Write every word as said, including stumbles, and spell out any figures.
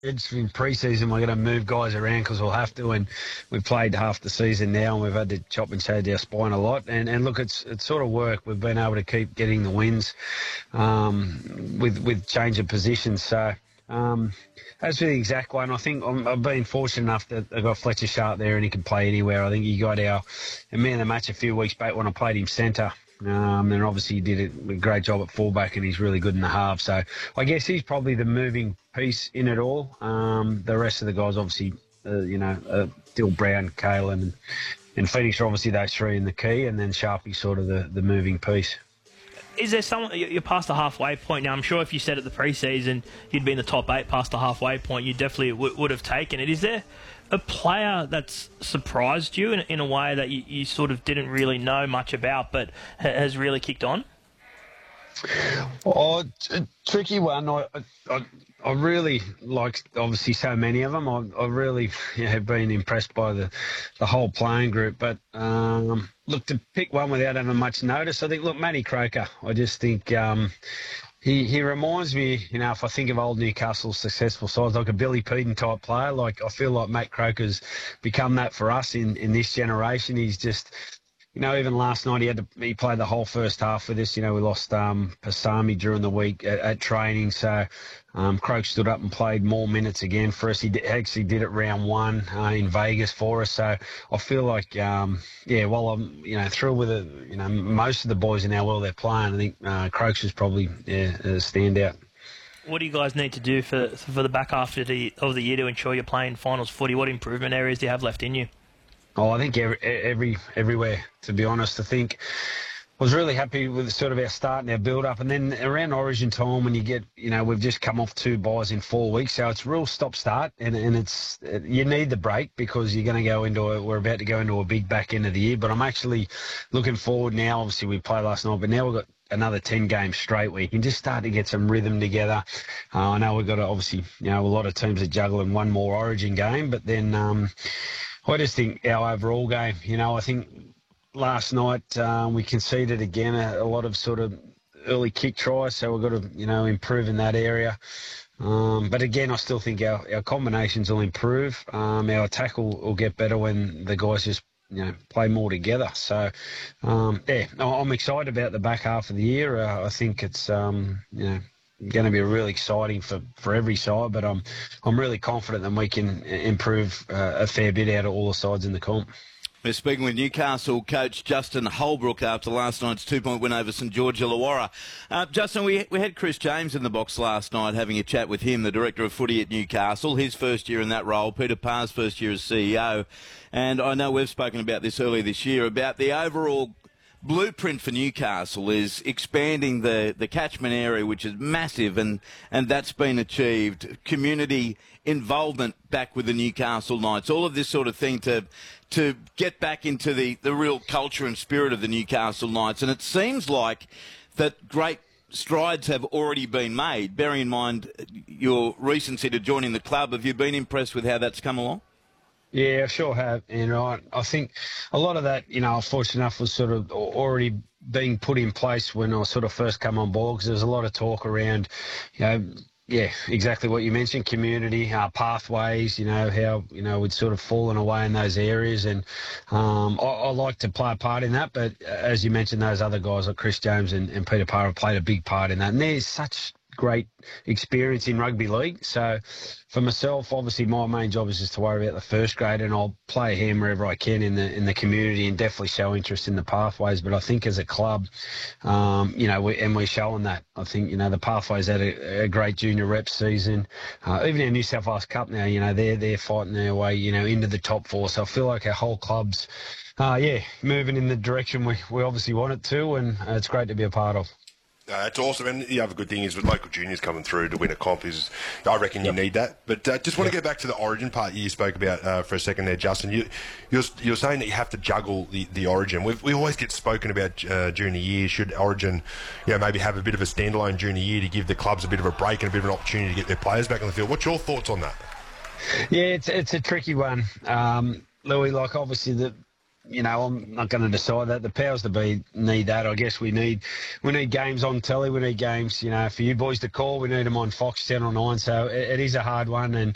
It's in pre-season, we're going to move guys around because we'll have to, and we've played half the season now, and we've had to chop and change our spine a lot. And, and look, it's it's sort of worked. We've been able to keep getting the wins um, with with change of positions. So um, as for the exact one, I think I'm, I've been fortunate enough that I've got Fletcher Sharp there, and he can play anywhere. I think he got our, our man of the match a few weeks back when I played him centre. Um, and obviously he did a great job at fullback, and he's really good in the half. So I guess he's probably the moving piece in it all. Um, the rest of the guys, obviously, uh, you know, uh, Dill Brown, Kalen, and, and Phoenix are obviously those three in the key, and then Sharpie's sort of the, the moving piece. Is there someone, you're past the halfway point now? I'm sure if you said at the pre-season you'd be in the top eight past the halfway point, you definitely w- would have taken it. Is there a player that's surprised you in, in a way that you, you sort of didn't really know much about but ha- has really kicked on? Oh, a tricky one. I, I, I really like, obviously, so many of them. I, I really you know, have been impressed by the, the whole playing group. But um, look, to pick one without having much notice, I think, look, Matty Croker. I just think um, he he reminds me, you know, if I think of old Newcastle's successful sides, like a Billy Peden type player. Like, I feel like Matt Croker's become that for us in, in this generation. He's just... You know, even last night he had to, he played the whole first half with us. You know, we lost um, Pasami during the week at, at training, so um, Croak stood up and played more minutes again for us. He did, actually did it round one uh, in Vegas for us. So I feel like, um, yeah, while I'm you know thrilled with it, you know, most of the boys in our world they're playing, I think uh, Croaks is probably yeah, a standout. What do you guys need to do for for the back half of the of the year to ensure you're playing finals footy? What improvement areas do you have left in you? Oh, I think every, every everywhere, to be honest. I think I was really happy with sort of our start and our build-up. And then around Origin time, when you get, you know, we've just come off two buys in four weeks. So it's real stop-start. And, and it's you need the break because you're going to go into a, we're about to go into a big back end of the year. But I'm actually looking forward now. Obviously, we played last night, but now we've got another ten games straight where you can just start to get some rhythm together. Uh, I know we've got, to, obviously, you know, a lot of teams are juggling one more Origin game, but then... Um, I just think our overall game, you know, I think last night um, we conceded again a, a lot of sort of early kick tries, so we've got to, you know, improve in that area. Um, but again, I still think our, our combinations will improve. Um, our attack will, will get better when the guys just, you know, play more together. So, um, yeah, I'm excited about the back half of the year. Uh, I think it's, um, you know, going to be really exciting for, for every side, but I'm I'm really confident that we can improve uh, a fair bit out of all the sides in the comp. We're speaking with Newcastle coach Justin Holbrook after last night's two-point win over St George Illawarra. Uh, Justin, we we had Chris James in the box last night having a chat with him, the director of footy at Newcastle, his first year in that role, Peter Parr's first year as C E O. And I know we've spoken about this earlier this year, about the overall blueprint for Newcastle is expanding the, the catchment area, which is massive, and, and that's been achieved. Community involvement back with the Newcastle Knights, all of this sort of thing to to get back into the, the real culture and spirit of the Newcastle Knights. And it seems like that great strides have already been made. Bearing in mind your recency to joining the club, have you been impressed with how that's come along? Yeah, I sure have. And I, I think a lot of that, you know, fortunate enough was sort of already being put in place when I sort of first come on board, because there was a lot of talk around, you know, yeah, exactly what you mentioned, community, uh, pathways, you know, how, you know, we'd sort of fallen away in those areas. And um, I, I like to play a part in that. But as you mentioned, those other guys like Chris James and, and Peter Parr have played a big part in that. And there's such great experience in rugby league. So for myself, obviously my main job is just to worry about the first grade, and I'll play a hand wherever I can in the in the community and definitely show interest in the pathways. But I think as a club, um, you know, we, and we're showing that. I think, you know, the pathways had a, a great junior rep season. Uh, even in New South Wales Cup now, you know, they're, they're fighting their way, you know, into the top four. So I feel like our whole club's, uh, yeah, moving in the direction we, we obviously want it to, and uh, it's great to be a part of. Uh, it's awesome, and the other good thing is with local juniors coming through to win a comp is, I reckon you yep. need that. But uh, just want yep. to get back to the Origin part you spoke about uh, for a second there, Justin. You, you're, you're saying that you have to juggle the, the Origin. We've, we always get spoken about uh, during the year. Should Origin, you know, maybe have a bit of a standalone during the year to give the clubs a bit of a break and a bit of an opportunity to get their players back on the field? What's your thoughts on that? Yeah, it's it's a tricky one, um, Louis. Like obviously the. You know, I'm not going to decide that. The powers that be need that. I guess we need we need games on telly. We need games, you know, for you boys to call. We need them on Fox ten or nine. So it, it is a hard one. And